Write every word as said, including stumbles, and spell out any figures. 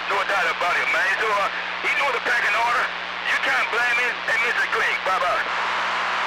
No doubt about it, man. So, uh, he